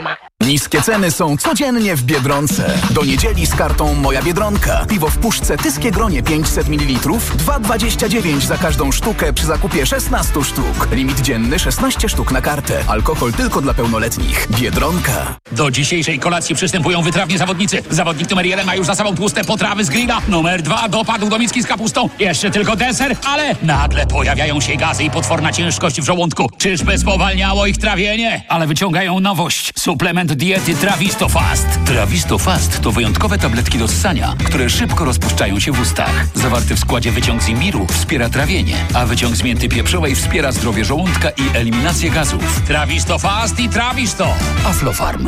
Reklama. Niskie ceny są codziennie w Biedronce. Do niedzieli z kartą Moja Biedronka. Piwo w puszce Tyskie Gronie 500 ml 2,29 za każdą sztukę przy zakupie 16 sztuk. Limit dzienny 16 sztuk na kartę. Alkohol tylko dla pełnoletnich. Biedronka. Do dzisiejszej kolacji przystępują wytrawni zawodnicy. Zawodnik numer 1 ma już za sobą tłuste potrawy z grilla. Numer 2 dopadł do miski z kapustą. Jeszcze tylko deser, ale nagle pojawiają się gazy i potworna ciężkość w żołądku. Czyżby spowalniało ich trawienie? Ale wyciągają nowość. Suplement diety Trawisto Fast. Trawisto Fast to wyjątkowe tabletki do ssania, które szybko rozpuszczają się w ustach. Zawarty w składzie wyciąg z imbiru wspiera trawienie, a wyciąg z mięty pieprzowej wspiera zdrowie żołądka i eliminację gazów. Trawisto Fast i Trawisto. Aflofarm.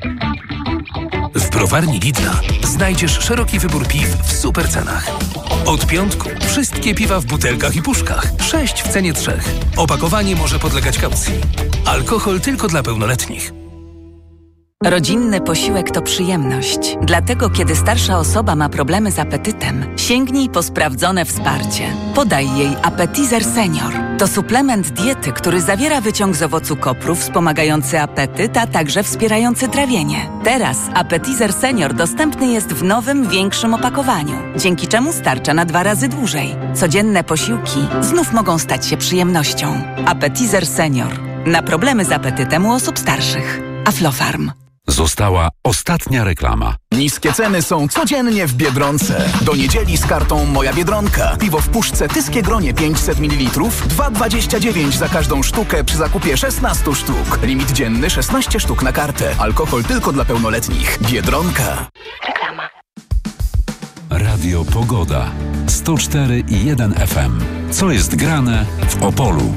W browarni Lidla znajdziesz szeroki wybór piw w super cenach. Od piątku wszystkie piwa w butelkach i puszkach. 6 w cenie 3. Opakowanie może podlegać kaucji. Alkohol tylko dla pełnoletnich. Rodzinny posiłek to przyjemność. Dlatego, kiedy starsza osoba ma problemy z apetytem, sięgnij po sprawdzone wsparcie. Podaj jej Appetizer Senior. To suplement diety, który zawiera wyciąg z owocu kopru wspomagający apetyt, a także wspierający trawienie. Teraz Appetizer Senior dostępny jest w nowym, większym opakowaniu, dzięki czemu starcza na 2 razy dłużej. Codzienne posiłki znów mogą stać się przyjemnością. Appetizer Senior. Na problemy z apetytem u osób starszych. Aflofarm. Została ostatnia reklama. Niskie ceny są codziennie w Biedronce. Do niedzieli z kartą Moja Biedronka. Piwo w puszce Tyskie Gronie 500 ml 2,29 za każdą sztukę przy zakupie 16 sztuk. Limit dzienny 16 sztuk na kartę. Alkohol tylko dla pełnoletnich. Biedronka. Reklama. Radio Pogoda. 104,1 FM. Co jest grane w Opolu?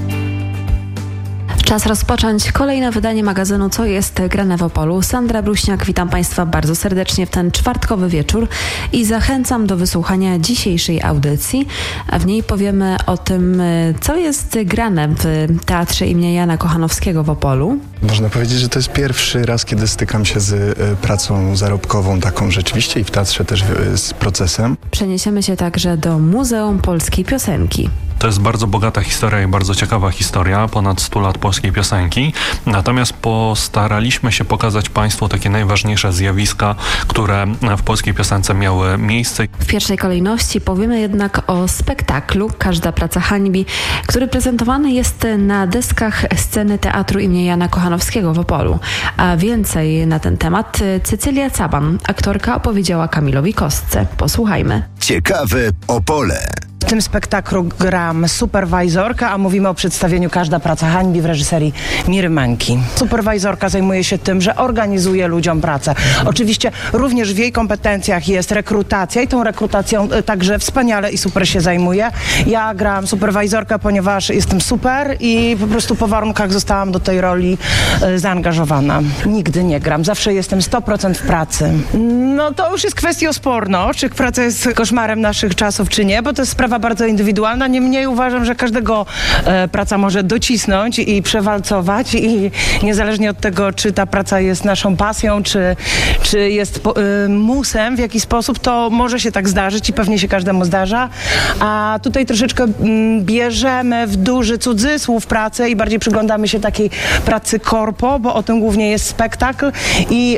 Czas rozpocząć kolejne wydanie magazynu Co jest grane w Opolu. Sandra Bruśniak, witam Państwa bardzo serdecznie w ten czwartkowy wieczór i zachęcam do wysłuchania dzisiejszej audycji. A w niej powiemy o tym, co jest grane w Teatrze imienia Jana Kochanowskiego w Opolu. Można powiedzieć, że to jest pierwszy raz, kiedy stykam się z pracą zarobkową, taką rzeczywiście i w teatrze też z procesem. Przeniesiemy się także do Muzeum Polskiej Piosenki. To jest bardzo bogata historia i bardzo ciekawa historia, ponad 100 lat polskiej piosenki. Natomiast postaraliśmy się pokazać Państwu takie najważniejsze zjawiska, które w polskiej piosence miały miejsce. W pierwszej kolejności powiemy jednak o spektaklu Każda praca hańbi, który prezentowany jest na deskach sceny Teatru imienia Jana Kochanowskiego w Opolu. A więcej na ten temat Cecylia Caban, aktorka, opowiedziała Kamilowi Kostce. Posłuchajmy. Ciekawe Opole. W tym spektaklu gram superwajzorkę, a mówimy o przedstawieniu Każda praca hańbi w reżyserii Miry Mańki. Superwajzorka zajmuje się tym, że organizuje ludziom pracę. Oczywiście również w jej kompetencjach jest rekrutacja i tą rekrutacją także wspaniale i super się zajmuje. Ja gram superwajzorkę, ponieważ jestem super i po prostu po warunkach zostałam do tej roli zaangażowana. Nigdy nie gram, zawsze jestem 100% w pracy. No to już jest kwestia sporna, czy praca jest koszmarem naszych czasów, czy nie, bo to jest sprawa bardzo indywidualna. Niemniej uważam, że każdego praca może docisnąć i przewalcować i niezależnie od tego, czy ta praca jest naszą pasją, czy jest musem w jakiś sposób, to może się tak zdarzyć i pewnie się każdemu zdarza. A tutaj troszeczkę bierzemy w duży cudzysłów pracę i bardziej przyglądamy się takiej pracy korpo, bo o tym głównie jest spektakl i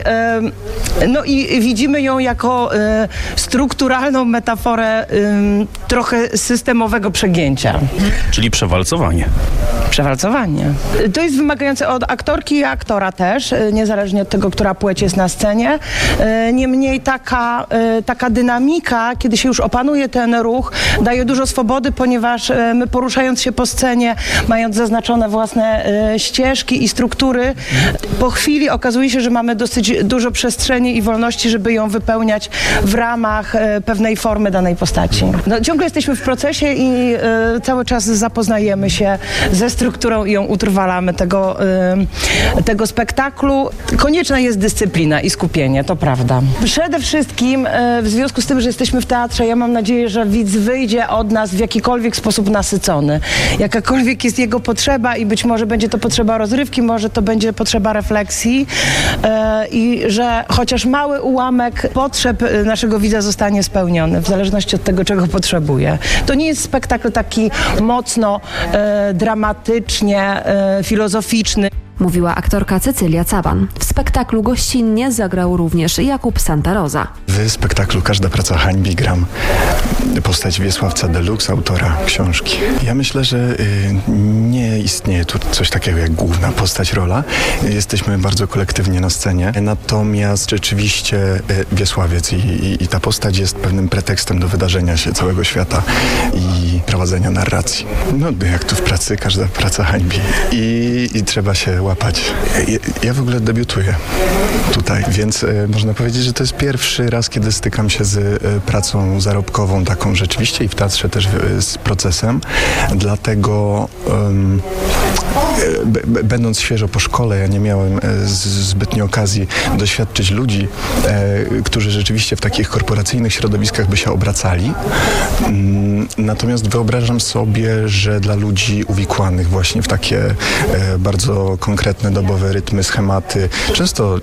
widzimy ją jako strukturalną metaforę trochę systemowego przegięcia. Czyli przewalcowanie. Przewalcowanie. To jest wymagające od aktorki i aktora też, niezależnie od tego, która płeć jest na scenie. Niemniej taka dynamika, kiedy się już opanuje ten ruch, daje dużo swobody, ponieważ my poruszając się po scenie, mając zaznaczone własne ścieżki i struktury, po chwili okazuje się, że mamy dosyć dużo przestrzeni i wolności, żeby ją wypełniać w ramach pewnej formy danej postaci. No, ciągle jesteśmy w procesie i cały czas zapoznajemy się ze strukturą i ją utrwalamy tego spektaklu. Konieczna jest dyscyplina i skupienie, to prawda. Przede wszystkim w związku z tym, że jesteśmy w teatrze, ja mam nadzieję, że widz wyjdzie od nas w jakikolwiek sposób nasycony. Jakakolwiek jest jego potrzeba i być może będzie to potrzeba rozrywki, może to będzie potrzeba refleksji i że chociaż mały ułamek potrzeb naszego widza zostanie spełniony, w zależności od tego, czego potrzebuje. To nie jest spektakl taki mocno dramatycznie filozoficzny. mówiła aktorka Cecylia Caban. W spektaklu gościnnie zagrał również Jakub Santaroza. W spektaklu Każda praca hańbi gram postać Wiesławca Deluxe, autora książki. Ja myślę, że nie istnieje tu coś takiego jak główna postać, rola. Jesteśmy bardzo kolektywnie na scenie, natomiast rzeczywiście Wiesławiec i ta postać jest pewnym pretekstem do wydarzenia się całego świata i prowadzenia narracji. No jak tu w pracy, każda praca hańbi i trzeba się łapać. Ja w ogóle debiutuję tutaj, więc można powiedzieć, że to jest pierwszy raz, kiedy stykam się z pracą zarobkową, taką rzeczywiście i w teatrze też z procesem. Dlatego będąc świeżo po szkole, ja nie miałem zbytnio okazji doświadczyć ludzi, którzy rzeczywiście w takich korporacyjnych środowiskach by się obracali. Natomiast wyobrażam sobie, że dla ludzi uwikłanych właśnie w takie bardzo konkretne, dobowe rytmy, schematy, często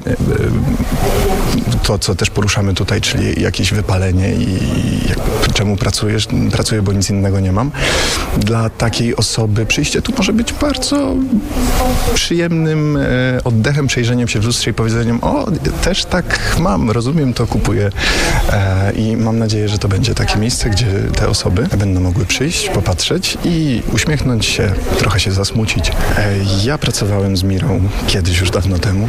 to, co też poruszamy tutaj, czyli jakieś wypalenie i czemu pracujesz? Pracuję, bo nic innego nie mam. Dla takiej osoby przyjście tu może być bardzo przyjemnym oddechem, przejrzeniem się w lustrze i powiedzeniem: o, też tak mam, rozumiem to, kupuję. I mam nadzieję, że to będzie takie miejsce, gdzie te osoby będą mogły przyjść, popatrzeć i uśmiechnąć się, trochę się zasmucić. Ja pracowałem z Mirą kiedyś, już dawno temu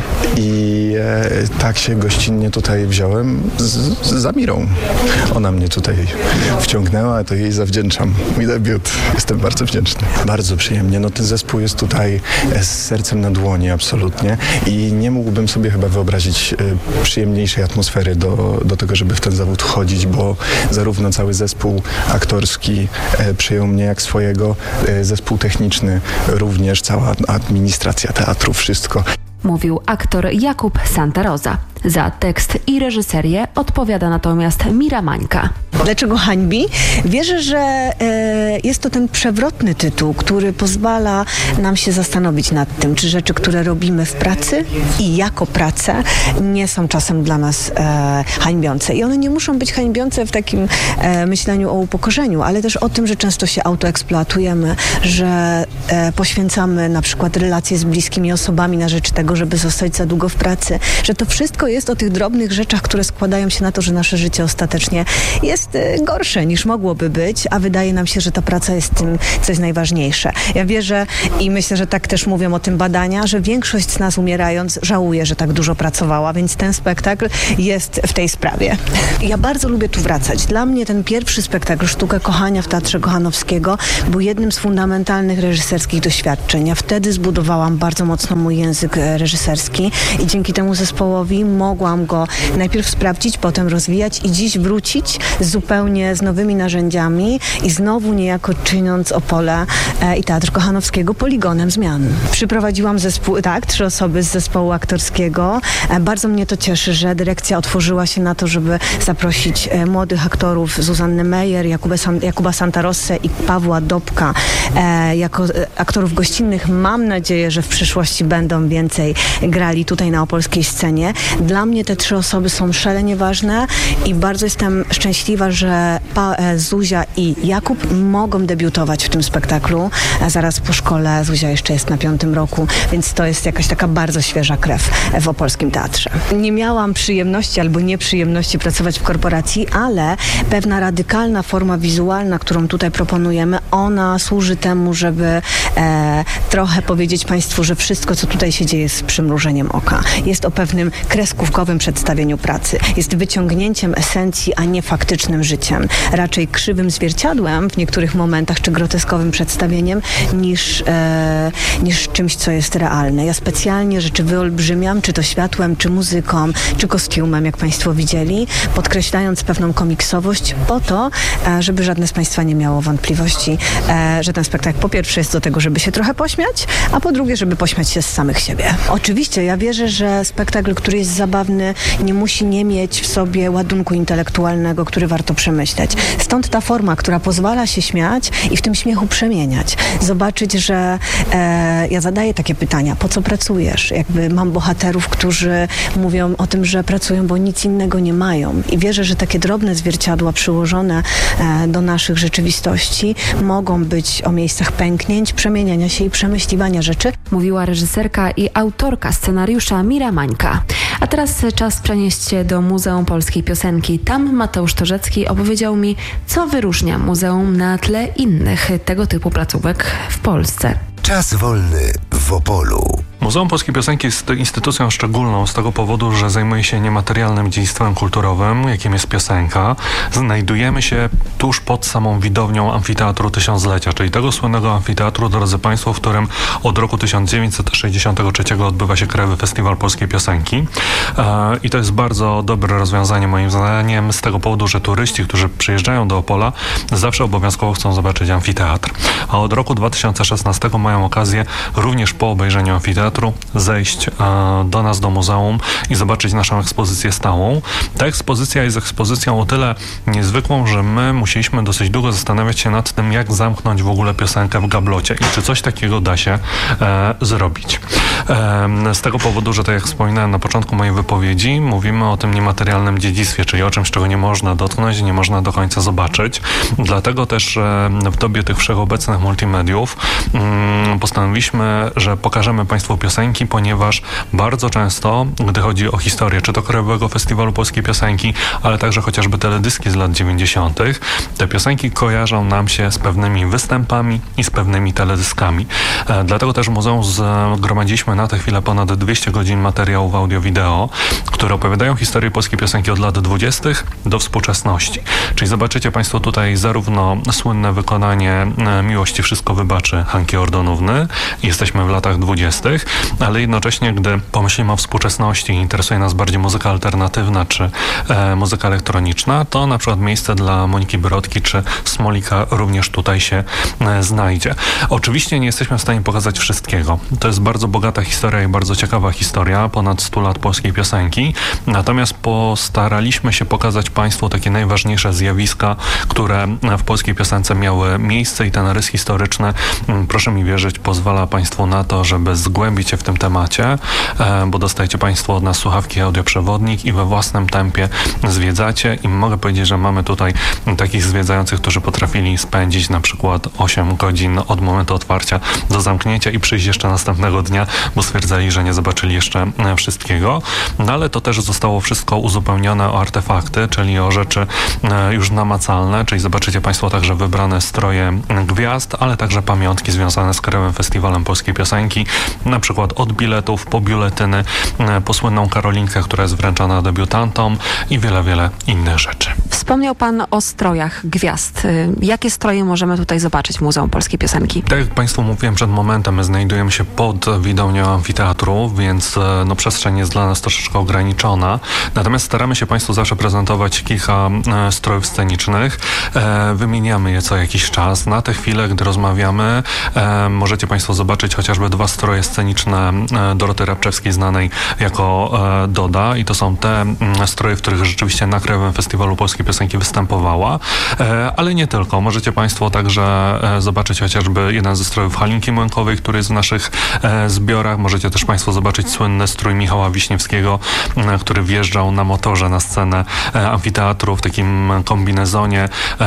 i tak się gościnnie tutaj wziąłem za Mirą. Ona mnie tutaj wciągnęła, to jej zawdzięczam. Mój debiut. Jestem bardzo wdzięczny. Bardzo przyjemnie. No ten zespół jest tutaj z sercem na dłoni absolutnie i nie mógłbym sobie chyba wyobrazić przyjemniejszej atmosfery do tego, żeby w ten zawód chodzić, bo zarówno cały zespół aktorski przyjął mnie jak swojego, zespół techniczny również, cała administracja teatru, wszystko. Mówił aktor Jakub Santaroza. Za tekst i reżyserię odpowiada natomiast Mira Mańka. Dlaczego hańbi? Wierzę, że jest to ten przewrotny tytuł, który pozwala nam się zastanowić nad tym, czy rzeczy, które robimy w pracy i jako pracę, nie są czasem dla nas hańbiące. I one nie muszą być hańbiące w takim myśleniu o upokorzeniu, ale też o tym, że często się autoeksploatujemy, że poświęcamy na przykład relacje z bliskimi osobami na rzecz tego, żeby zostać za długo w pracy, że to wszystko jest o tych drobnych rzeczach, które składają się na to, że nasze życie ostatecznie jest gorsze niż mogłoby być, a wydaje nam się, że ta praca jest tym, co jest najważniejsze. Ja wierzę i myślę, że tak też mówią o tym badania, że większość z nas umierając żałuje, że tak dużo pracowała, więc ten spektakl jest w tej sprawie. Ja bardzo lubię tu wracać. Dla mnie ten pierwszy spektakl, Sztuka kochania w Teatrze Kochanowskiego, był jednym z fundamentalnych reżyserskich doświadczeń. Ja wtedy zbudowałam bardzo mocno mój język reżyserski i dzięki temu zespołowi mogłam go najpierw sprawdzić, potem rozwijać i dziś wrócić zupełnie z nowymi narzędziami i znowu niejako czyniąc Opole i Teatr Kochanowskiego poligonem zmian. Przyprowadziłam 3 osoby z zespołu aktorskiego. Bardzo mnie to cieszy, że dyrekcja otworzyła się na to, żeby zaprosić młodych aktorów, Zuzannę Meyer, Jakuba Santarossę i Pawła Dobka jako aktorów gościnnych. Mam nadzieję, że w przyszłości będą więcej grali tutaj na opolskiej scenie. Dla mnie te 3 osoby są szalenie ważne i bardzo jestem szczęśliwa, że Zuzia i Jakub mogą debiutować w tym spektaklu. Zaraz po szkole, Zuzia jeszcze jest na 5. roku, więc to jest jakaś taka bardzo świeża krew w opolskim teatrze. Nie miałam przyjemności albo nieprzyjemności pracować w korporacji, ale pewna radykalna forma wizualna, którą tutaj proponujemy, ona służy temu, żeby trochę powiedzieć Państwu, że wszystko, co tutaj się dzieje, jest z przymrużeniem oka. Jest o pewnym kreskówkowym przedstawieniu pracy. Jest wyciągnięciem esencji, a nie faktycznym życiem. Raczej krzywym zwierciadłem w niektórych momentach, czy groteskowym przedstawieniem, niż czymś, co jest realne. Ja specjalnie rzeczy wyolbrzymiam, czy to światłem, czy muzyką, czy kostiumem, jak Państwo widzieli, podkreślając pewną komiksowość po to, żeby żadne z Państwa nie miało wątpliwości, że ten spektakl po pierwsze jest do tego, żeby się trochę pośmiać, a po drugie, żeby pośmiać się z samych siebie. Oczywiście, ja wierzę, że spektakl, który jest zabawny nie musi nie mieć w sobie ładunku intelektualnego, który warto przemyśleć. Stąd ta forma, która pozwala się śmiać i w tym śmiechu przemieniać. Zobaczyć, że ja zadaję takie pytania, po co pracujesz? Jakby mam bohaterów, którzy mówią o tym, że pracują, bo nic innego nie mają. I wierzę, że takie drobne zwierciadła przyłożone do naszych rzeczywistości mogą być o miejscach pęknięć, przemieniania się i przemyśliwania rzeczy. Mówiła reżyserka i autorka scenariusza Mira Mańka. A teraz czas przenieść się do Muzeum Polskiej Piosenki. Tam Mateusz Torzecki opowiedział mi, co wyróżnia muzeum na tle innych tego typu placówek w Polsce. Czas wolny w Opolu. Muzeum Polskiej Piosenki jest instytucją szczególną z tego powodu, że zajmuje się niematerialnym dziedzictwem kulturowym, jakim jest piosenka. Znajdujemy się tuż pod samą widownią Amfiteatru Tysiąclecia, czyli tego słynnego amfiteatru, drodzy Państwo, w którym od roku 1963 odbywa się Krajowy Festiwal Polskiej Piosenki. I to jest bardzo dobre rozwiązanie moim zdaniem z tego powodu, że turyści, którzy przyjeżdżają do Opola, zawsze obowiązkowo chcą zobaczyć amfiteatr. A od roku 2016 mają okazję również po obejrzeniu amfiteatru zejść do nas, do muzeum i zobaczyć naszą ekspozycję stałą. Ta ekspozycja jest ekspozycją o tyle niezwykłą, że my musieliśmy dosyć długo zastanawiać się nad tym, jak zamknąć w ogóle piosenkę w gablocie i czy coś takiego da się zrobić. Z tego powodu, że tak jak wspominałem na początku mojej wypowiedzi, mówimy o tym niematerialnym dziedzictwie, czyli o czymś, czego nie można dotknąć, nie można do końca zobaczyć. Dlatego też w dobie tych wszechobecnych multimediów postanowiliśmy, że pokażemy Państwu piosenki, ponieważ bardzo często, gdy chodzi o historię, czy to Krajowego Festiwalu Polskiej Piosenki, ale także chociażby teledyski z lat 90., te piosenki kojarzą nam się z pewnymi występami i z pewnymi teledyskami. Dlatego też w muzeum zgromadziliśmy na tę chwilę ponad 200 godzin materiałów audio-wideo, które opowiadają historię polskiej piosenki od lat 20. do współczesności. Czyli zobaczycie Państwo tutaj zarówno słynne wykonanie Miłości wszystko wybaczy Hanki Ordonówny, jesteśmy w latach 20., ale jednocześnie, gdy pomyślimy o współczesności i interesuje nas bardziej muzyka alternatywna czy muzyka elektroniczna, to na przykład miejsce dla Moniki Brodki czy Smolika również tutaj się znajdzie. Oczywiście nie jesteśmy w stanie pokazać wszystkiego. To jest bardzo bogata historia i bardzo ciekawa historia, ponad 100 lat polskiej piosenki, natomiast postaraliśmy się pokazać Państwu takie najważniejsze zjawiska, które w polskiej piosence miały miejsce i ten rys historyczny, proszę mi wierzyć, pozwala Państwu na to, żeby zgłębić się w tym temacie, bo dostajecie Państwo od nas słuchawki audioprzewodnik i we własnym tempie zwiedzacie i mogę powiedzieć, że mamy tutaj takich zwiedzających, którzy potrafili spędzić na przykład 8 godzin od momentu otwarcia do zamknięcia i przyjść jeszcze następnego dnia, bo stwierdzali, że nie zobaczyli jeszcze wszystkiego. No ale to też zostało wszystko uzupełnione o artefakty, czyli o rzeczy już namacalne, czyli zobaczycie Państwo także wybrane stroje gwiazd, ale także pamiątki związane z Krajowym Festiwalem Polskiej Piosenki, na przykład od biletów po biuletyny, po słynną Karolinkę, która jest wręczana debiutantom i wiele, wiele innych rzeczy. Wspomniał Pan o strojach gwiazd. Jakie stroje możemy tutaj zobaczyć w Muzeum Polskiej Piosenki? Tak jak Państwu mówiłem przed momentem, my znajdujemy się pod widownią amfiteatru, więc przestrzeń jest dla nas troszeczkę ograniczona. Natomiast staramy się Państwu zawsze prezentować kilka strojów scenicznych. Wymieniamy je co jakiś czas. Na tę chwilę, gdy rozmawiamy, możecie Państwo zobaczyć chociażby 2 stroje sceniczne Doroty Rabczewskiej, znanej jako Doda, i to są te stroje, w których rzeczywiście na Krajowym Festiwalu Polskiej Piosenki występowała, ale nie tylko. Możecie Państwo także zobaczyć chociażby jeden ze strojów Halinki Młynkowej, który jest w naszych zbiorach. Możecie też Państwo zobaczyć słynny strój Michała Wiśniewskiego, który wjeżdżał na motorze na scenę amfiteatru w takim kombinezonie,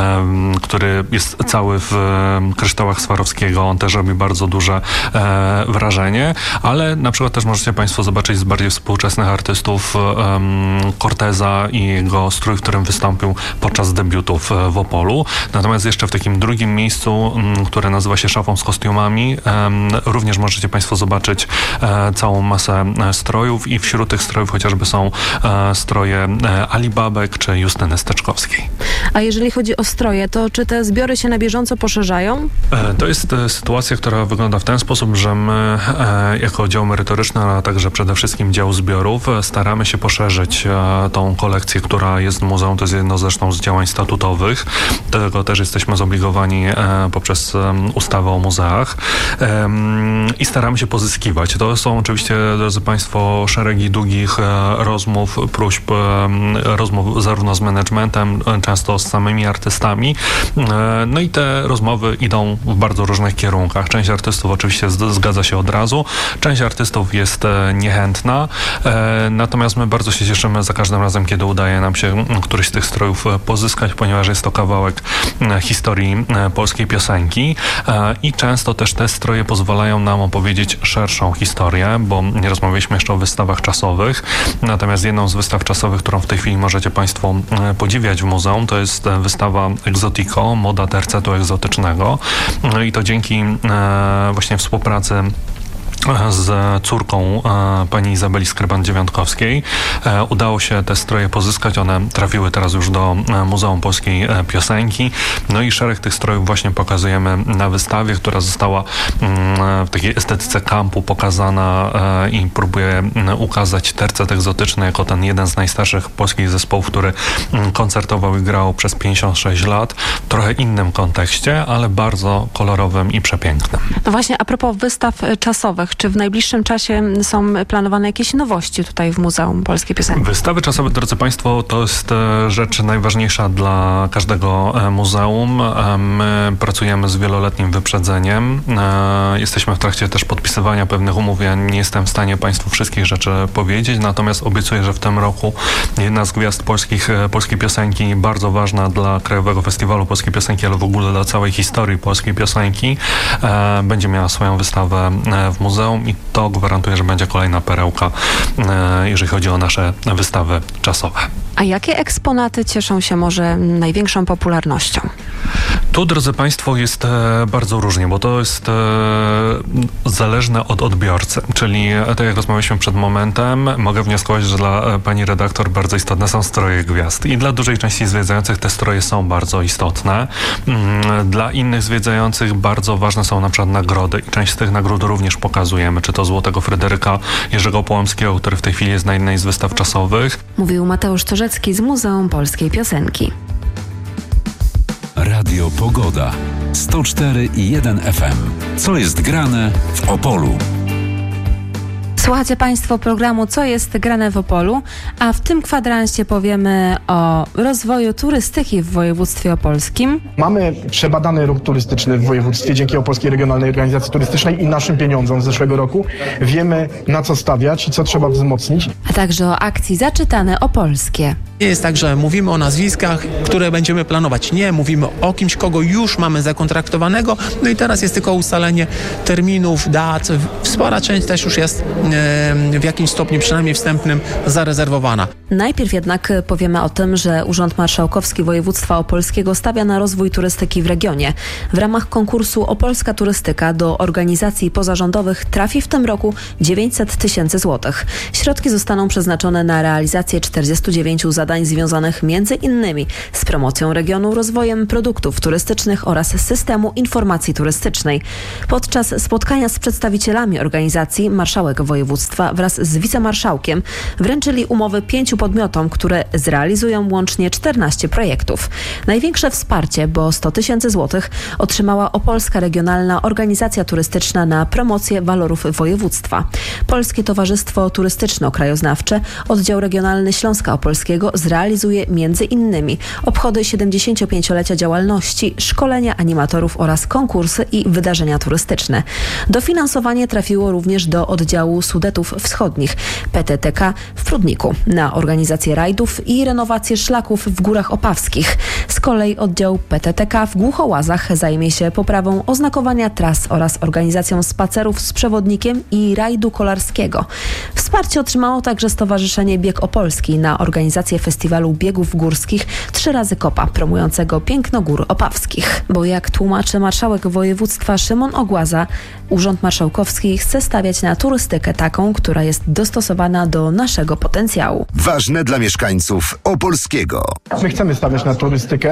który jest cały w kryształach Swarowskiego. On też robi bardzo duże wrażenie, ale na przykład też możecie Państwo zobaczyć z bardziej współczesnych artystów Corteza i jego strój, w którym wystąpił podczas debiutów w Opolu. Natomiast jeszcze w takim drugim miejscu, które nazywa się Szafą z kostiumami, również możecie Państwo zobaczyć całą masę strojów i wśród tych strojów chociażby są stroje Ali Babek czy Justyny Steczkowskiej. A jeżeli chodzi o stroje, to czy te zbiory się na bieżąco poszerzają? To jest sytuacja, która wygląda w ten sposób, że my jako dział merytoryczny, ale także przede wszystkim dział zbiorów, staramy się poszerzyć tą kolekcję, która jest w muzeum. To jest jedno zresztą z działań statutowych. Do tego też jesteśmy zobligowani poprzez ustawę o muzeach i staramy się pozyskiwać. To są oczywiście, drodzy Państwo, szeregi długich rozmów, próśb, rozmów zarówno z managementem, często z samymi artystami. No i te rozmowy idą w bardzo różnych kierunkach. Część artystów oczywiście zgadza się od razu, część artystów jest niechętna, natomiast my bardzo się cieszymy za każdym razem, kiedy udaje nam się któryś z tych strojów pozyskać, ponieważ jest to kawałek historii polskiej piosenki i często też te stroje pozwalają nam opowiedzieć szerszą historię, bo nie rozmawialiśmy jeszcze o wystawach czasowych, natomiast jedną z wystaw czasowych, którą w tej chwili możecie Państwo podziwiać w muzeum, to jest wystawa Exotico, moda tercetu egzotycznego i to dzięki właśnie współpracy z córką pani Izabeli Skreban-Dziewiątkowskiej udało się te stroje pozyskać. One trafiły teraz już do Muzeum Polskiej Piosenki. No i szereg tych strojów właśnie pokazujemy na wystawie, która została w takiej estetyce kampu pokazana i próbuje ukazać tercet egzotyczny jako ten jeden z najstarszych polskich zespołów, który koncertował i grał przez 56 lat. W trochę innym kontekście, ale bardzo kolorowym i przepięknym. No właśnie, a propos wystaw czasowych, czy w najbliższym czasie są planowane jakieś nowości tutaj w Muzeum Polskiej Piosenki? Wystawy czasowe, drodzy Państwo, to jest rzecz najważniejsza dla każdego muzeum. My pracujemy z wieloletnim wyprzedzeniem. Jesteśmy w trakcie też podpisywania pewnych umów. Ja nie jestem w stanie Państwu wszystkich rzeczy powiedzieć, natomiast obiecuję, że w tym roku jedna z gwiazd polskiej piosenki, bardzo ważna dla Krajowego Festiwalu Polskiej Piosenki, ale w ogóle dla całej historii polskiej piosenki, będzie miała swoją wystawę w muzeum i to gwarantuje, że będzie kolejna perełka, jeżeli chodzi o nasze wystawy czasowe. A jakie eksponaty cieszą się może największą popularnością? Tu, drodzy Państwo, jest bardzo różnie, bo to jest zależne od odbiorcy. Czyli, tak jak rozmawialiśmy przed momentem, mogę wnioskować, że dla pani redaktor bardzo istotne są stroje gwiazd. I dla dużej części zwiedzających te stroje są bardzo istotne. Dla innych zwiedzających bardzo ważne są na przykład nagrody. I część z tych nagród również pokazujemy, czy to Złotego Fryderyka Jerzego Połomskiego, który w tej chwili jest na jednej z wystaw czasowych. Mówił Mateusz Torzecki z Muzeum Polskiej Piosenki. Radio Pogoda. 104,1 FM. Co jest grane w Opolu? Słuchacie Państwo programu Co jest grane w Opolu, a w tym kwadransie powiemy o rozwoju turystyki w województwie opolskim. Mamy przebadany ruch turystyczny w województwie dzięki Opolskiej Regionalnej Organizacji Turystycznej i naszym pieniądzom z zeszłego roku. Wiemy, na co stawiać i co trzeba wzmocnić. A także o akcji Zaczytane Opolskie. Nie jest tak, że mówimy o nazwiskach, które będziemy planować. Nie, mówimy o kimś, kogo już mamy zakontraktowanego. No i teraz jest tylko ustalenie terminów, dat. Spora część też już jest w jakimś stopniu, przynajmniej wstępnym, zarezerwowana. Najpierw jednak powiemy o tym, że Urząd Marszałkowski Województwa Opolskiego stawia na rozwój turystyki w regionie. W ramach konkursu Opolska Turystyka do organizacji pozarządowych trafi w tym roku 900 tysięcy złotych. Środki zostaną przeznaczone na realizację 49 zadań związanych między innymi z promocją regionu, rozwojem produktów turystycznych oraz systemu informacji turystycznej. Podczas spotkania z przedstawicielami organizacji marszałek województwa wraz z wicemarszałkiem wręczyli umowy 5 podmiotom, które zrealizują łącznie 14 projektów. Największe wsparcie, bo 100 tysięcy złotych, otrzymała Opolska Regionalna Organizacja Turystyczna na promocję walorów województwa. Polskie Towarzystwo Turystyczno-Krajoznawcze, Oddział Regionalny Śląska Opolskiego zrealizuje m.in. obchody 75-lecia działalności, szkolenia animatorów oraz konkursy i wydarzenia turystyczne. Dofinansowanie trafiło również do oddziału Sudetów Wschodnich PTTK w Prudniku na organizację rajdów i renowację szlaków w Górach Opawskich. Z kolei oddział PTTK w Głuchołazach zajmie się poprawą oznakowania tras oraz organizacją spacerów z przewodnikiem i rajdu kolarskiego. Wsparcie otrzymało także Stowarzyszenie Bieg Opolski na organizację festiwalu biegów górskich 3 razy kopa, promującego piękno gór opawskich. Bo jak tłumaczy marszałek województwa Szymon Ogłaza, Urząd Marszałkowski chce stawiać na turystykę taką, która jest dostosowana do naszego potencjału. Ważne dla mieszkańców Opolskiego. My chcemy stawiać na turystykę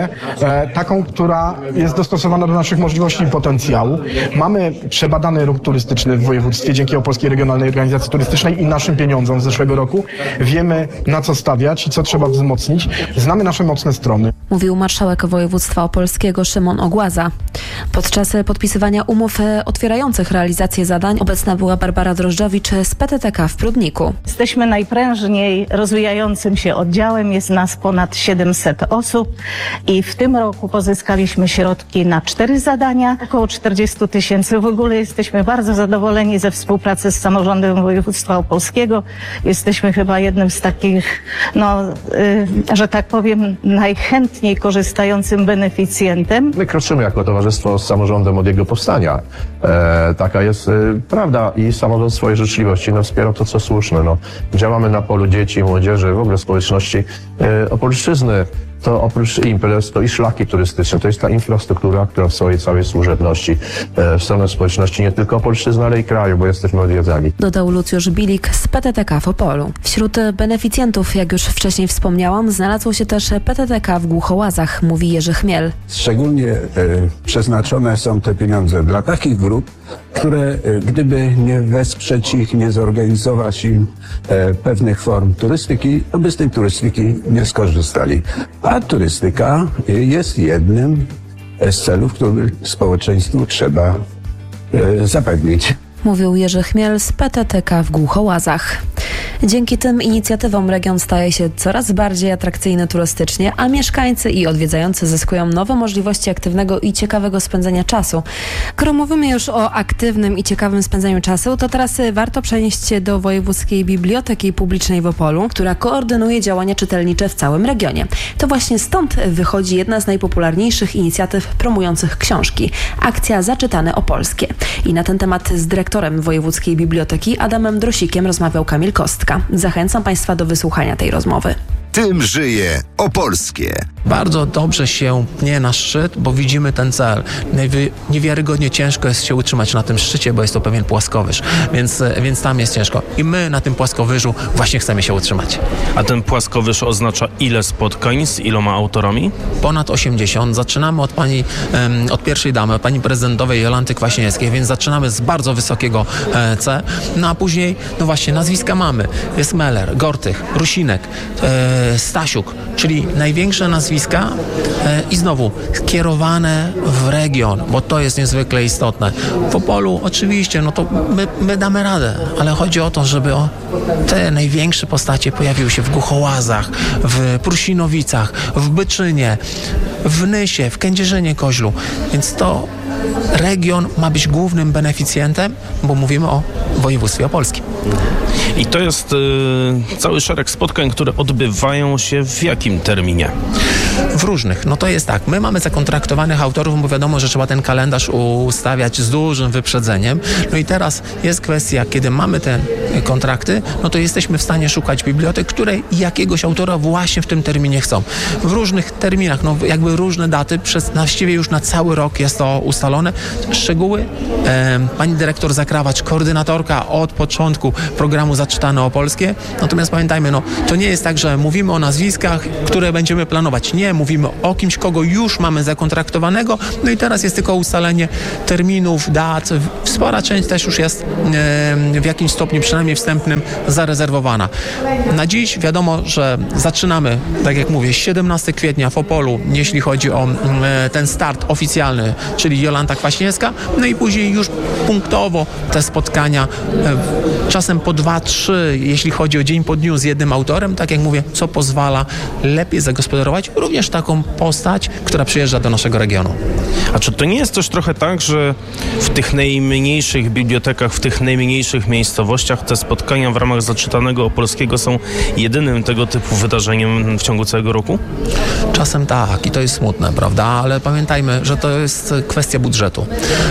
strategię, taką, która jest dostosowana do naszych możliwości i potencjału. Mamy przebadany ruch turystyczny w województwie dzięki Opolskiej Regionalnej Organizacji Turystycznej i naszym pieniądzom z zeszłego roku. Wiemy, na co stawiać i co trzeba wzmocnić. Znamy nasze mocne strony. Mówił marszałek województwa opolskiego Szymon Ogłaza. Podczas podpisywania umów otwierających realizację zadań obecna była Barbara Drożdżowicz z PTTK w Prudniku. Jesteśmy najprężniej rozwijającym się oddziałem, jest nas ponad 700 osób i w tym roku pozyskaliśmy środki na 4 zadania, około 40 000. W ogóle jesteśmy bardzo zadowoleni ze współpracy z samorządem województwa opolskiego. Jesteśmy chyba jednym z takich, że tak powiem, najchętniej korzystającym beneficjentem. My kroczymy jako towarzystwo z samorządem od jego powstania. Taka jest prawda i samorząd swojej życzliwości wspiera to, co słuszne. Działamy na polu dzieci, młodzieży, w ogóle społeczności Opolszczyzny. To oprócz imprez, to i szlaki turystyczne, to jest ta infrastruktura, która w swojej całej służebności w stronę społeczności nie tylko Opolszczyzny, ale i kraju, bo jesteśmy odwiedzani. Dodał Lucjusz Bilik z PTTK w Opolu. Wśród beneficjentów, jak już wcześniej wspomniałam, znalazło się też PTTK w Głuchołazach, mówi Jerzy Chmiel. Szczególnie przeznaczone są te pieniądze dla takich grup, które gdyby nie wesprzeć ich, nie zorganizować im pewnych form turystyki, to by z tej turystyki nie skorzystali. A turystyka jest jednym z celów, który społeczeństwu trzeba zapewnić. Mówił Jerzy Chmiel z PTTK w Głuchołazach. Dzięki tym inicjatywom region staje się coraz bardziej atrakcyjny turystycznie, a mieszkańcy i odwiedzający zyskują nowe możliwości aktywnego i ciekawego spędzania czasu. Skoro mówimy już o aktywnym i ciekawym spędzaniu czasu, to teraz warto przenieść się do Wojewódzkiej Biblioteki Publicznej w Opolu, która koordynuje działania czytelnicze w całym regionie. To właśnie stąd wychodzi jedna z najpopularniejszych inicjatyw promujących książki – akcja Zaczytane Opolskie. I na ten temat z dyrektorem Wojewódzkiej Biblioteki Adamem Drosikiem rozmawiał Kamil Kostka. Zachęcam Państwa do wysłuchania tej rozmowy. Tym żyje Opolskie. Bardzo dobrze się pnie na szczyt, bo widzimy ten cel. Niewiarygodnie ciężko jest się utrzymać na tym szczycie, bo jest to pewien płaskowyż, więc tam jest ciężko. I my na tym płaskowyżu właśnie chcemy się utrzymać. A ten płaskowyż oznacza ile spotkań z iloma autorami? Ponad 80. Zaczynamy od pierwszej damy, od pani prezydentowej Jolanty Kwaśniewskiej, więc zaczynamy z bardzo wysokiego C. A później, właśnie nazwiska mamy. Jest Meller, Gortych, Rusinek, Stasiuk, czyli największe nazwiska i znowu kierowane w region, bo to jest niezwykle istotne. W Opolu oczywiście, to my damy radę, ale chodzi o to, żeby te największe postacie pojawiły się w Głuchołazach, w Prusinowicach, w Byczynie, w Nysie, w Kędzierzynie-Koźlu, więc to region ma być głównym beneficjentem, bo mówimy o województwie opolskim. I to jest cały szereg spotkań, które odbywają się w jakim terminie? W różnych. To jest tak. My mamy zakontraktowanych autorów, bo wiadomo, że trzeba ten kalendarz ustawiać z dużym wyprzedzeniem. I teraz jest kwestia, kiedy mamy te kontrakty, to jesteśmy w stanie szukać bibliotek, które jakiegoś autora właśnie w tym terminie chcą. W różnych terminach, jakby różne daty, właściwie już na cały rok jest to ustalone. Szczegóły pani dyrektor Zakrawacz, koordynatorka od początku programu Zaczytane Opolskie. Natomiast pamiętajmy, to nie jest tak, że mówimy o nazwiskach, które będziemy planować. Nie, mówimy o kimś, kogo już mamy zakontraktowanego. I teraz jest tylko ustalenie terminów, dat. Spora część też już jest w jakimś stopniu, przynajmniej wstępnym, zarezerwowana. Na dziś wiadomo, że zaczynamy, tak jak mówię, 17 kwietnia w Opolu, jeśli chodzi o ten start oficjalny, czyli Jolanta Kwaśniewska. I później już punktowo te spotkania, czasem po 2-3, jeśli chodzi o dzień po dniu z jednym autorem, tak jak mówię, co pozwala lepiej zagospodarować również taką postać, która przyjeżdża do naszego regionu. A czy to nie jest też trochę tak, że w tych najmniejszych bibliotekach, w tych najmniejszych miejscowościach te spotkania w ramach Zaczytanego Opolskiego są jedynym tego typu wydarzeniem w ciągu całego roku? Czasem tak i to jest smutne, prawda? Ale pamiętajmy, że to jest kwestia budżetu.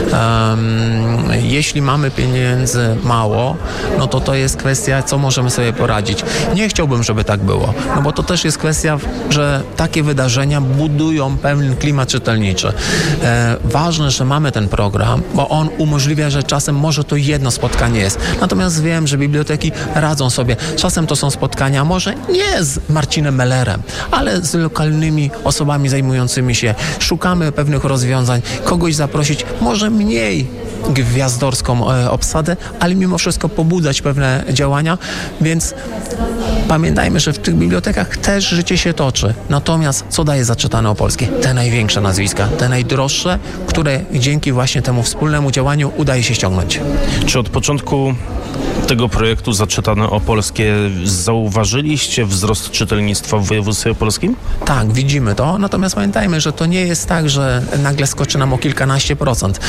Jeśli mamy pieniędzy mało, to jest kwestia, co możemy sobie poradzić. Nie chciałbym, żeby tak było, bo to też jest kwestia, że takie wydarzenia budują pewien klimat czytelniczy. Ważne, że mamy ten program, bo on umożliwia, że czasem może to jedno spotkanie jest. Natomiast wiem, że biblioteki radzą sobie. Czasem to są spotkania może nie z Marcinem Mellerem, ale z lokalnymi osobami zajmującymi się. Szukamy pewnych rozwiązań, kogoś zaprosić, może mniej gwiazdorską obsadę, ale mimo wszystko pobudzać pewne działania, więc pamiętajmy, że w tych bibliotekach też życie się toczy. Natomiast co daje Zaczytane Opolskie? Te największe nazwiska, te najdroższe, które dzięki właśnie temu wspólnemu działaniu udaje się ściągnąć. Czy od początku tego projektu Zaczytane Opolskie zauważyliście wzrost czytelnictwa w województwie opolskim? Tak, widzimy to, natomiast pamiętajmy, że to nie jest tak, że nagle skoczy nam o kilkanaście procent.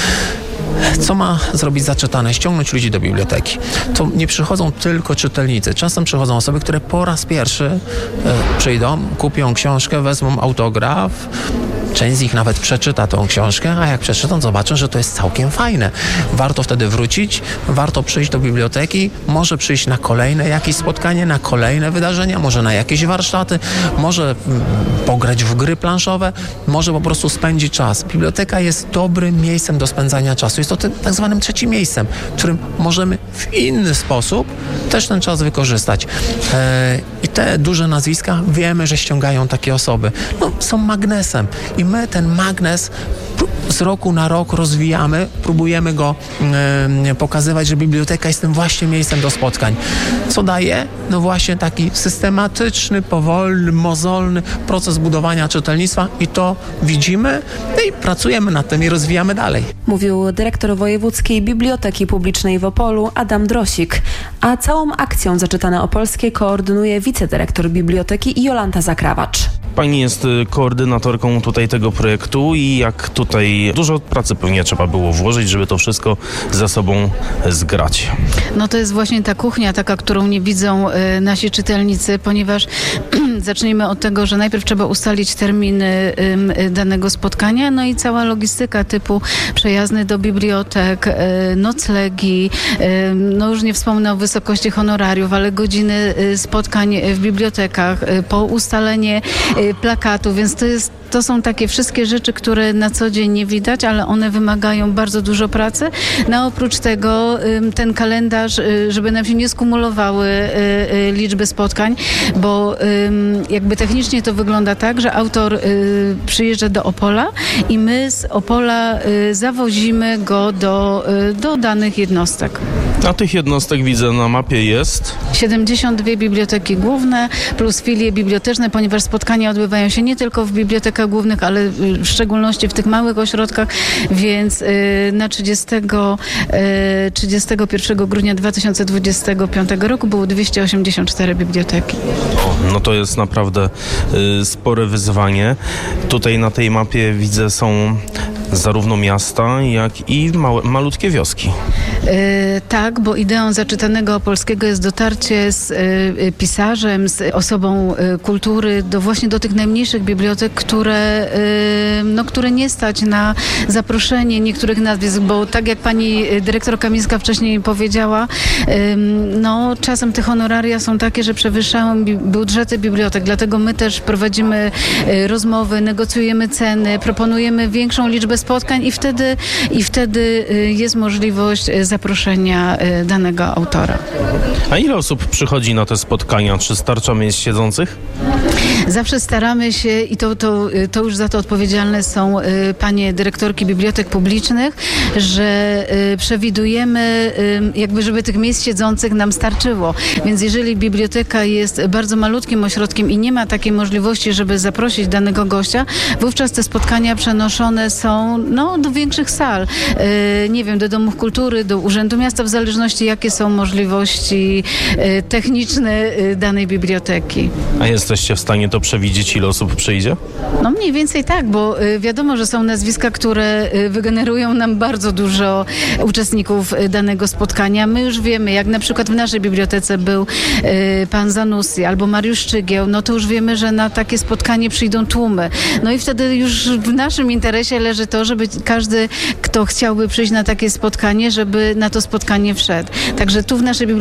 Co ma zrobić Zaczytane? Ściągnąć ludzi do biblioteki. To nie przychodzą tylko czytelnicy. Czasem przychodzą osoby, które po raz pierwszy przyjdą, kupią książkę, wezmą autograf. Część z nich nawet przeczyta tą książkę, a jak przeczytam, zobaczą, że to jest całkiem fajne. Warto wtedy wrócić, warto przyjść do biblioteki, może przyjść na kolejne jakieś spotkanie, na kolejne wydarzenia, może na jakieś warsztaty, może pograć w gry planszowe, może po prostu spędzić czas. Biblioteka jest dobrym miejscem do spędzania czasu. Jest to tym tak zwanym trzecim miejscem, w którym możemy w inny sposób też ten czas wykorzystać. I te duże nazwiska wiemy, że ściągają takie osoby. No, są magnesem. I my ten magnes z roku na rok rozwijamy, próbujemy go pokazywać, że biblioteka jest tym właśnie miejscem do spotkań. Co daje? No właśnie taki systematyczny, powolny, mozolny proces budowania czytelnictwa i to widzimy i pracujemy nad tym i rozwijamy dalej. Mówił dyrektor Wojewódzkiej Biblioteki Publicznej w Opolu Adam Drosik, a całą akcją Zaczytane Opolskie koordynuje wicedyrektor biblioteki Jolanta Zakrawacz. Pani jest koordynatorką tutaj tego projektu i jak tutaj dużo pracy pewnie trzeba było włożyć, żeby to wszystko ze sobą zgrać. No to jest właśnie ta kuchnia taka, którą nie widzą nasi czytelnicy, ponieważ zacznijmy od tego, że najpierw trzeba ustalić terminy danego spotkania, no i cała logistyka typu przejazdy do bibliotek, noclegi, no już nie wspomnę o wysokości honorariów, ale godziny spotkań w bibliotekach, po ustalenie plakatu, więc to są takie wszystkie rzeczy, które na co dzień nie widać, ale one wymagają bardzo dużo pracy. No oprócz tego ten kalendarz, żeby nam się nie skumulowały liczby spotkań, bo jakby technicznie to wygląda tak, że autor przyjeżdża do Opola i my z Opola zawozimy go do danych jednostek. A tych jednostek widzę na mapie jest? 72 biblioteki główne plus filie biblioteczne, ponieważ spotkania odbywają się nie tylko w bibliotekach głównych, ale w szczególności w tych małych ośrodkach, więc na 31 grudnia 2025 roku było 284 biblioteki. No to jest naprawdę spore wyzwanie. Tutaj na tej mapie widzę są zarówno miasta, jak i malutkie wioski. Tak, bo ideą Zaczytanego Opolskiego jest dotarcie z pisarzem, z osobą kultury właśnie do tych najmniejszych bibliotek, które nie stać na zaproszenie niektórych nazwisk, bo tak jak pani dyrektor Kamińska wcześniej powiedziała, no czasem te honoraria są takie, że przewyższają budżety bibliotek, dlatego my też prowadzimy rozmowy, negocjujemy ceny, proponujemy większą liczbę spotkań i wtedy jest możliwość zaproszenia danego autora. A ile osób przychodzi na te spotkania? Czy starcza miejsc siedzących? Zawsze staramy się i to już za to odpowiedzialne są panie dyrektorki bibliotek publicznych, że przewidujemy jakby, żeby tych miejsc siedzących nam starczyło. Więc jeżeli biblioteka jest bardzo malutkim ośrodkiem i nie ma takiej możliwości, żeby zaprosić danego gościa, wówczas te spotkania przenoszone są do większych sal. Nie wiem, do domów kultury, do Urzędu Miasta, w zależności jakie są możliwości techniczne danej biblioteki. A jesteście w stanie to przewidzieć, ile osób przyjdzie? No mniej więcej tak, bo wiadomo, że są nazwiska, które wygenerują nam bardzo dużo uczestników danego spotkania. My już wiemy, jak na przykład w naszej bibliotece był pan Zanussi albo Mariusz Szczygieł, no to już wiemy, że na takie spotkanie przyjdą tłumy. No i wtedy już w naszym interesie leży to, żeby każdy, kto chciałby przyjść na takie spotkanie, żeby na to spotkanie wszedł. Także tu w naszej bibliotece akurat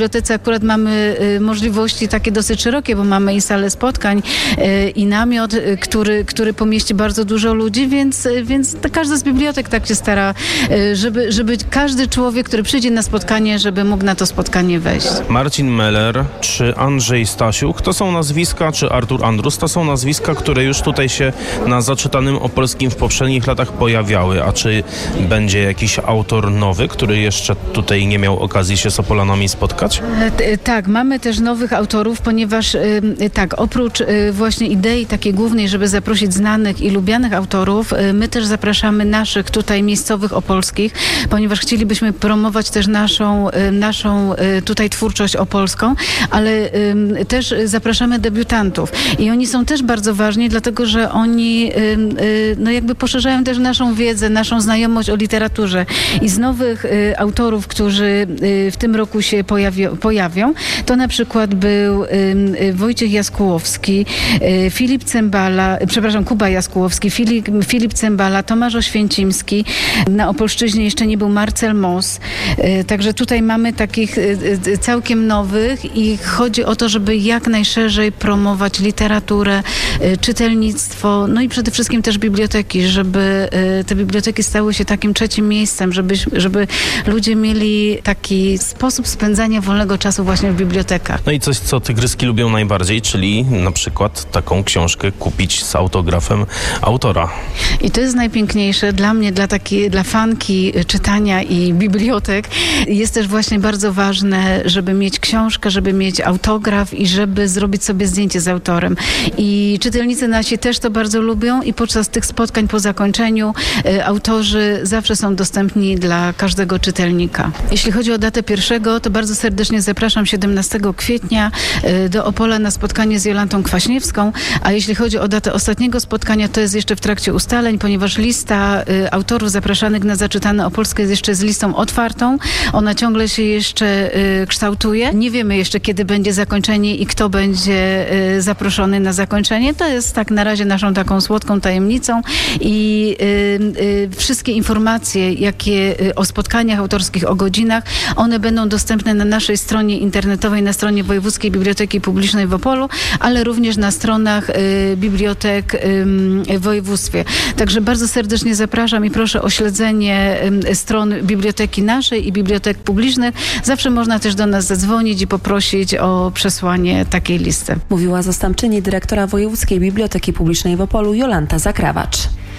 akurat mamy możliwości takie dosyć szerokie, bo mamy i salę spotkań, i namiot, który pomieści bardzo dużo ludzi, więc każda z bibliotek tak się stara, żeby każdy człowiek, który przyjdzie na spotkanie, żeby mógł na to spotkanie wejść. Marcin Meller czy Andrzej Stasiuk to są nazwiska, czy Artur Andrus to są nazwiska, które już tutaj się na Zaczytanym Opolskim w poprzednich latach pojawiały. A czy będzie jakiś autor nowy, który jeszcze tutaj nie miał okazji się z Opolanami spotkać? Tak, mamy też nowych autorów, ponieważ oprócz właśnie idei takiej głównej, żeby zaprosić znanych i lubianych autorów, my też zapraszamy naszych tutaj miejscowych opolskich, ponieważ chcielibyśmy promować też naszą tutaj twórczość opolską, ale też zapraszamy debiutantów i oni są też bardzo ważni, dlatego że oni jakby poszerzają też naszą wiedzę, naszą znajomość o literaturze i z nowych autorów, którzy w tym roku się pojawią, to na przykład był Wojciech Jaskółowski, Kuba Jaskółowski, Filip Cembala, Tomasz Oświęcimski, na Opolszczyźnie jeszcze nie był Marcel Moss, także tutaj mamy takich całkiem nowych i chodzi o to, żeby jak najszerzej promować literaturę, czytelnictwo, no i przede wszystkim też biblioteki, żeby te biblioteki stały się takim trzecim miejscem, żeby ludzie mieli taki sposób spędzania wolnego czasu właśnie w bibliotekach. No i coś, co tygryski lubią najbardziej, czyli na przykład taką książkę kupić z autografem autora. I to jest najpiękniejsze dla mnie, dla fanki czytania i bibliotek. Jest też właśnie bardzo ważne, żeby mieć książkę, żeby mieć autograf i żeby zrobić sobie zdjęcie z autorem. I czytelnicy nasi też to bardzo lubią i podczas tych spotkań po zakończeniu autorzy zawsze są dostępni dla każdego czytelnika. Jeśli chodzi o datę 1, to bardzo serdecznie zapraszam 17 kwietnia do Opola na spotkanie z Jolantą Kwaśniewską, a jeśli chodzi o datę ostatniego spotkania, to jest jeszcze w trakcie ustaleń, ponieważ lista autorów zapraszanych na Zaczytane Opolskie jest jeszcze z listą otwartą. Ona ciągle się jeszcze kształtuje. Nie wiemy jeszcze, kiedy będzie zakończenie i kto będzie zaproszony na zakończenie. To jest tak na razie naszą taką słodką tajemnicą i wszystkie informacje, jakie o spotkaniach autorskich, o godzinach, one będą dostępne na naszej stronie internetowej, na stronie Wojewódzkiej Biblioteki Publicznej w Opolu, ale również na stronach bibliotek w województwie. Także bardzo serdecznie zapraszam i proszę o śledzenie stron biblioteki naszej i bibliotek publicznych. Zawsze można też do nas zadzwonić i poprosić o przesłanie takiej listy. Mówiła zastępczyni dyrektora Wojewódzkiej Biblioteki Publicznej w Opolu Jolanta Zakrawacz.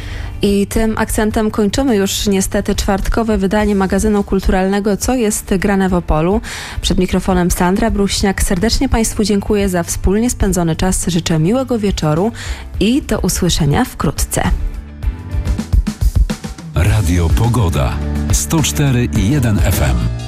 I tym akcentem kończymy już niestety czwartkowe wydanie magazynu kulturalnego Co jest grane w Opolu. Przed mikrofonem Sandra Bruśniak. Serdecznie Państwu dziękuję za wspólnie spędzony czas. Życzę miłego wieczoru i do usłyszenia wkrótce. Radio Pogoda 104,1 FM.